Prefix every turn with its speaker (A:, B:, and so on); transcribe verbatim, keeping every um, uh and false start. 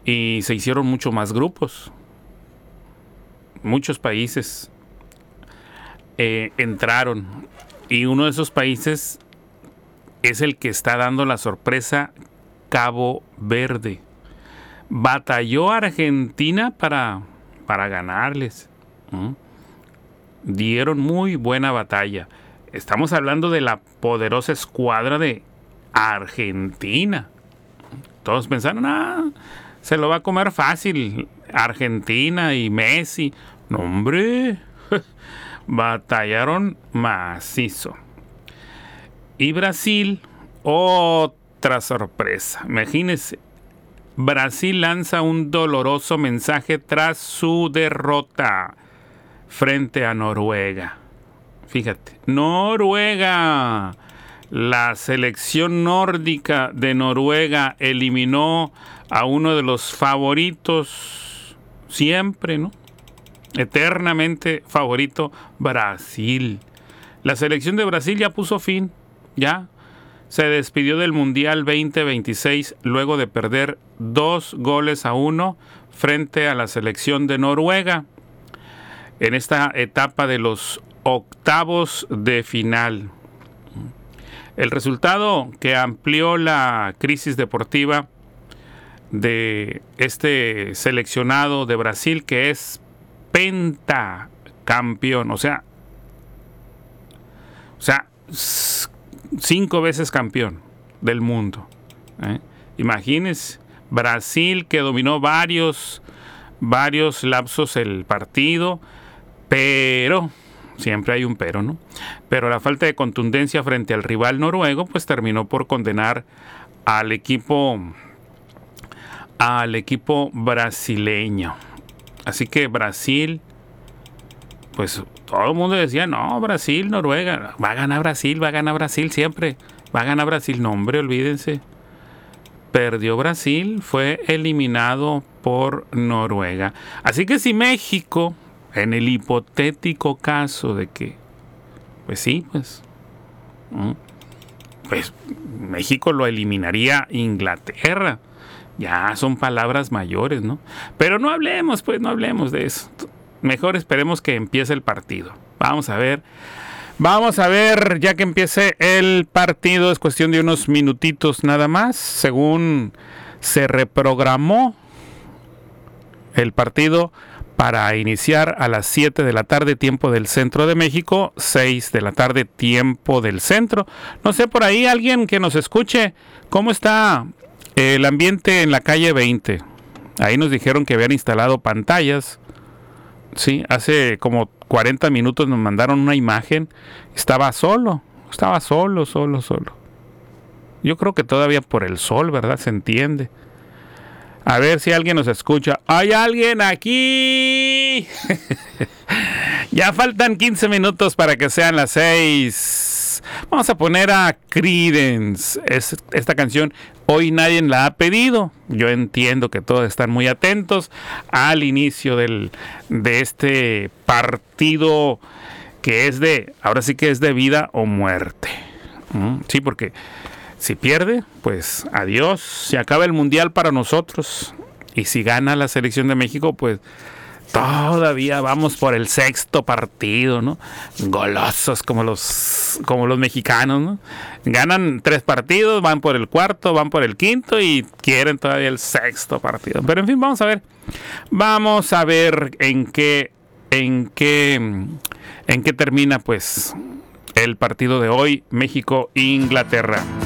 A: y se hicieron mucho más grupos. Muchos países eh, entraron, y uno de esos países es el que está dando la sorpresa, Cabo Verde. Batalló Argentina para, para ganarles. ¿Mm? Dieron muy buena batalla. Estamos hablando de la poderosa escuadra de Argentina. Todos pensaron, ah, se lo va a comer fácil Argentina y Messi. No, hombre, batallaron macizo. Y Brasil, otra sorpresa. Imagínense, Brasil lanza un doloroso mensaje tras su derrota frente a Noruega. Fíjate, Noruega, la selección nórdica de Noruega eliminó a uno de los favoritos siempre, ¿no? Eternamente favorito, Brasil. La selección de Brasil ya puso fin, ya se despidió del Mundial veinte veintiséis luego de perder dos goles a uno frente a la selección de Noruega en esta etapa de los octavos de final. El resultado que amplió la crisis deportiva de este seleccionado de Brasil, que es pentacampeón, o sea, o sea, cinco veces campeón del mundo. ¿eh? Imagínense, Brasil, que dominó varios, varios lapsos el partido, pero, siempre hay un pero, ¿no? Pero la falta de contundencia frente al rival noruego, pues terminó por condenar al equipo, al equipo brasileño. Así que Brasil, pues todo el mundo decía, no, Brasil, Noruega, va a ganar Brasil, va a ganar Brasil siempre, va a ganar Brasil. No, hombre, olvídense. Perdió Brasil, fue eliminado por Noruega. Así que si México, en el hipotético caso de que, pues sí, pues, pues México lo eliminaría Inglaterra. Ya son palabras mayores, ¿no? Pero no hablemos, pues, no hablemos de eso. Mejor esperemos que empiece el partido. Vamos a ver. Vamos a ver, ya que empiece el partido, es cuestión de unos minutitos nada más. Según se reprogramó el partido para iniciar a las siete de la tarde, tiempo del centro de México, seis de la tarde, tiempo del centro. No sé, por ahí alguien que nos escuche, ¿cómo está el ambiente en la calle veinte? Ahí nos dijeron que habían instalado pantallas. Sí, hace como cuarenta minutos nos mandaron una imagen. Estaba solo, estaba solo, solo, solo. Yo creo que todavía por el sol, ¿verdad? Se entiende. A ver si alguien nos escucha. ¡Hay alguien aquí! Ya faltan quince minutos para que sean las seis. Vamos a poner a Creedence. Es, esta canción hoy nadie la ha pedido. Yo entiendo que todos están muy atentos al inicio del, de este partido que es de, ahora sí que es de vida o muerte. ¿Mm? Sí, porque si pierde, pues adiós, se acaba el mundial para nosotros. Y si gana la selección de México, pues todavía vamos por el sexto partido, ¿no? Golosos como los, como los mexicanos, ¿no? Ganan tres partidos, van por el cuarto, van por el quinto y quieren todavía el sexto partido. Pero en fin, vamos a ver. Vamos a ver en qué, en qué, en qué termina, pues, el partido de hoy, México-Inglaterra.